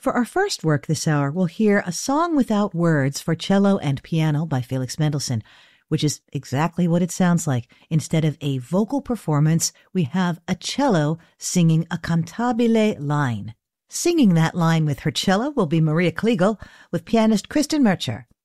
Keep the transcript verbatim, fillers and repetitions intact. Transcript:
For our first work this hour, we'll hear A Song Without Words for cello and piano by Felix Mendelssohn, which is exactly what it sounds like. Instead of a vocal performance, we have a cello singing a cantabile line. Singing that line with her cello will be Maria Kliegel with pianist Kristen Murcher.